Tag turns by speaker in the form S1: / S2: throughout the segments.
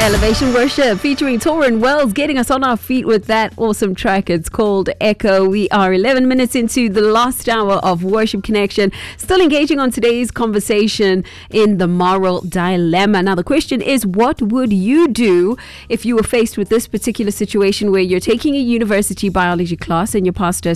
S1: Elevation Worship featuring Torrin Wells getting us on our feet with that awesome track. It's called Echo. We are 11 minutes into the last hour of Worship Connection, still engaging on today's conversation in the moral dilemma. Now, the question is, what would you do if you were faced with this particular situation where you're taking a university biology class and your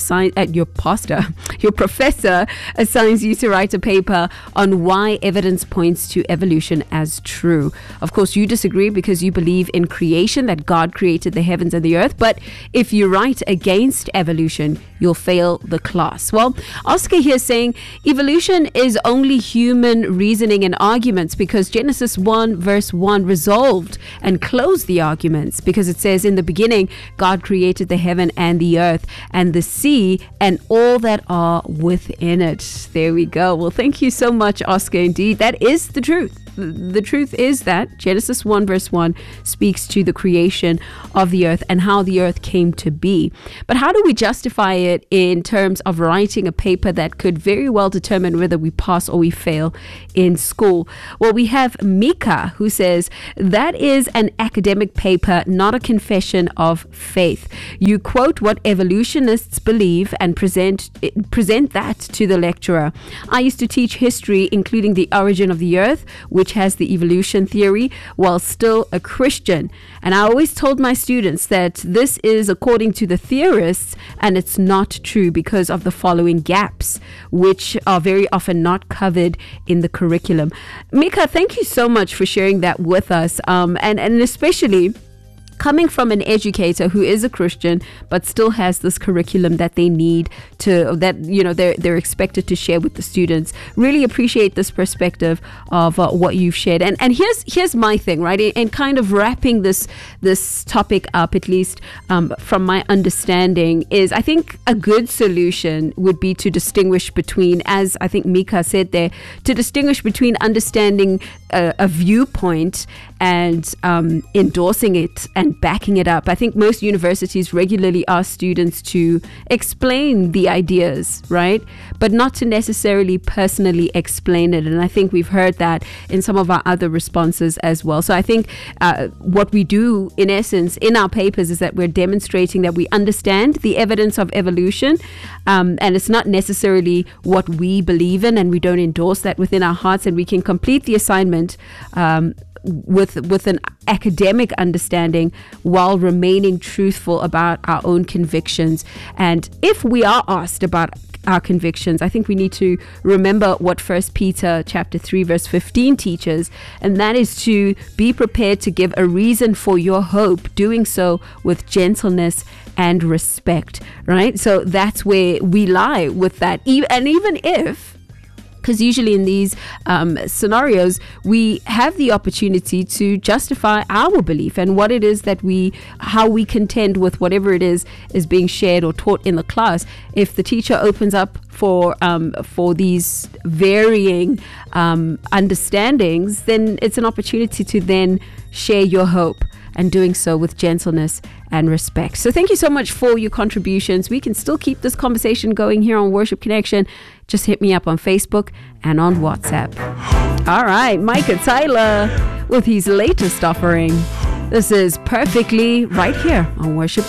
S1: professor assigns you to write a paper on why evidence points to evolution as true? Of course, you disagree because you believe in creation, that God created the heavens and the earth. But if you write against evolution, you'll fail the class. Well, Oscar here saying evolution is only human reasoning and arguments because Genesis 1 verse 1 resolved and closed the arguments, because it says, in the beginning, God created the heaven and the earth and the sea and all that are within it. There we go. Well, thank you so much, Oscar. Indeed, that is the truth. The truth is that Genesis 1 verse 1 speaks to the creation of the earth and how the earth came to be. But how do we justify it in terms of writing a paper that could very well determine whether we pass or we fail in school? Well, we have Mika, who says that is an academic paper, not a confession of faith. You quote what evolutionists believe and present that to the lecturer. I used to teach history, including the origin of the earth, which has the evolution theory, while still a Christian. And I always told my students that this is according to the theorists and it's not true because of the following gaps, which are very often not covered in the curriculum. Mika, thank you so much for sharing that with us. And especially coming from an educator who is a Christian but still has this curriculum that they need to, that they're expected to share with the students. Really appreciate this perspective of what you've shared. And here's my thing, right? And kind of wrapping this topic up, at least from my understanding, is I think a good solution would be to distinguish between, as I think Mika said there, to distinguish between understanding a viewpoint and endorsing it and backing it up. I think most universities regularly ask students to explain the ideas, right? But not to necessarily personally explain it. And I think we've heard that in some of our other responses as well. So I think what we do, in essence, in our papers is that we're demonstrating that we understand the evidence of evolution. And it's not necessarily what we believe in, and we don't endorse that within our hearts, and we can complete the assignment with an academic understanding while remaining truthful about our own convictions. And if we are asked about our convictions, I think we need to remember what 1 Peter chapter 3 verse 15 teaches, and that is to be prepared to give a reason for your hope, doing so with gentleness and respect, right? So that's where we lie with that. And even if, because usually in these scenarios, we have the opportunity to justify our belief and what it is that how we contend with whatever it is being shared or taught in the class. If the teacher opens up for these varying understandings, then it's an opportunity to then share your hope, and doing so with gentleness and respect. So thank you so much for your contributions. We can still keep this conversation going here on Worship Connection. Just hit me up on Facebook and on WhatsApp. All right, Micah Tyler with his latest offering. This is Perfectly right here on Worship